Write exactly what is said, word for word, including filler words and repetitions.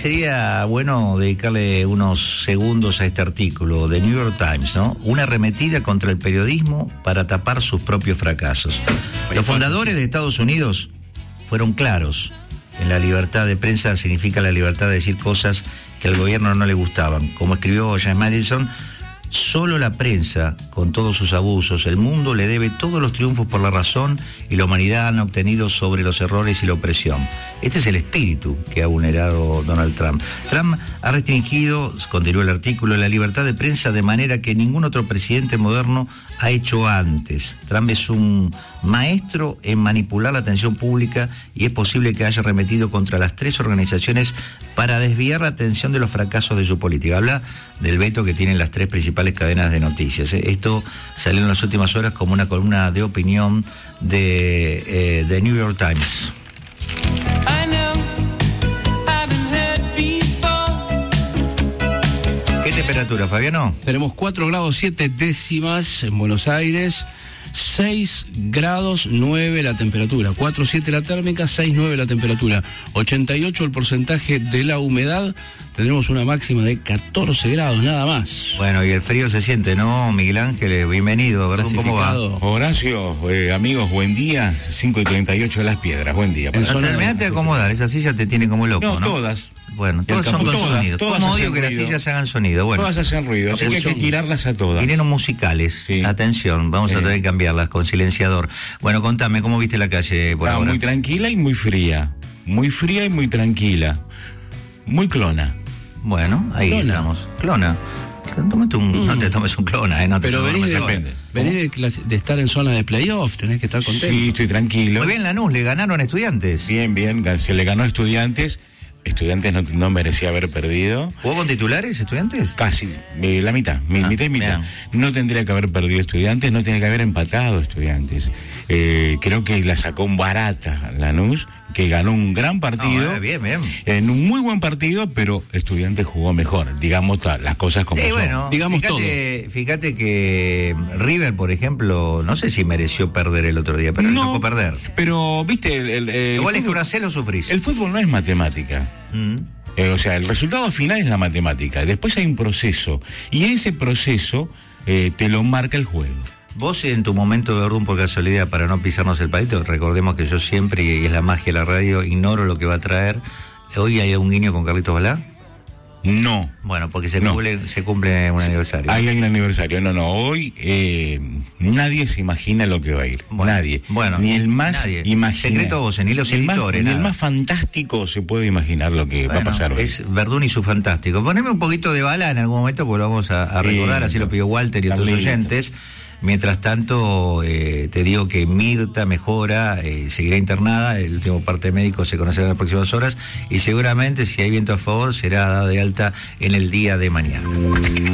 sería bueno dedicarle unos segundos a este artículo de New York Times, ¿no? Una arremetida contra el periodismo para tapar sus propios fracasos. Los fundadores de Estados Unidos fueron claros. En la libertad de prensa significa la libertad de decir cosas que al gobierno no le gustaban. Como escribió James Madison, solo la prensa, con todos sus abusos, el mundo le debe todos los triunfos por la razón y la humanidad han obtenido sobre los errores y la opresión. Este es el espíritu que ha vulnerado Donald Trump. Trump ha restringido, continúa el artículo, la libertad de prensa de manera que ningún otro presidente moderno ha hecho antes. Trump es un maestro en manipular la atención pública y es posible que haya arremetido contra las tres organizaciones para desviar la atención de los fracasos de su política. Habla del veto que tienen las tres principales cadenas de noticias. Esto salió en las últimas horas como una columna de opinión de eh, The New York Times. ¿Qué temperatura, Fabiano? Tenemos cuatro grados siete décimas en Buenos Aires, seis grados nueve la temperatura, cuatro siete la térmica, seis nueve la temperatura, ochenta y ocho el porcentaje de la humedad. Tendremos una máxima de catorce grados, nada más. Bueno, y el frío se siente, ¿no, Miguel Ángel? Bienvenido, ¿verdad? ¿Cómo va? Horacio, eh, amigos, buen día. cinco y treinta y ocho de Las Piedras, buen día. Terminate de acomodar, esa silla te tiene como loco, ¿no? No, todas. Bueno, todas son con todas, sonido. Todas ¿Cómo odio que ruido. las sillas hagan sonido? Bueno, todas hacen ruido, así que hay que tirarlas a todas. Vinieron musicales, sí. Atención, vamos sí. a tener que cambiarlas con silenciador. Bueno, contame, ¿cómo viste la calle por ah, ahora? Muy tranquila y muy fría. Muy fría y muy tranquila. Muy clona. Bueno, ahí clona. estamos. Clona. Tómate un, mm. No te tomes un clona, ¿eh? No te Pero venís, de, depende. venís de, clase, de estar en zona de playoff, tenés que estar contento. Sí, estoy tranquilo. Muy bien, Lanús, le ganaron a Estudiantes. Bien, bien, se le ganó a Estudiantes. Estudiantes no, no merecía haber perdido. ¿Jugó con titulares Estudiantes? Casi, eh, la mitad, mi, ah, mitad y mitad. Bien. No tendría que haber perdido Estudiantes, no tendría que haber empatado Estudiantes. Eh, creo que la sacó un barata Lanús, que ganó un gran partido. Oh, bien, bien. En un muy buen partido, pero Estudiantes jugó mejor. Digamos las cosas como sí, son. Bueno, digamos fíjate, todo. Fíjate que River, por ejemplo, no sé si mereció perder el otro día, pero no, le tocó perder. Pero, viste, el, el, el igual fútbol, es que una C lo sufrís. El fútbol no es matemática. Mm. Eh, o sea, el resultado final es la matemática. Después hay un proceso. Y ese proceso eh, te lo marca el juego. Vos en tu momento de Verdún, por casualidad, para no pisarnos el palito, recordemos que yo siempre, y es la magia de la radio, ignoro lo que va a traer. ¿Hoy hay un guiño con Carlitos Balá? No. Bueno, porque se, no. cumple, se cumple un aniversario. Ahí hay un aniversario. No, no. Hoy eh, nadie se imagina lo que va a ir. Bueno, nadie. Bueno, ni el más nadie. imagina. Secreto voces, ni los el editores. Más, ni el más fantástico se puede imaginar lo que bueno, va a pasar hoy. Es Verdún y su fantástico. Poneme un poquito de Balá en algún momento, porque lo vamos a, a recordar, eh, así lo pidió Walter y otros oyentes. Mientras tanto, eh, te digo que Mirta mejora, eh, seguirá internada, el último parte médico se conocerá en las próximas horas y seguramente si hay viento a favor será dada de alta en el día de mañana.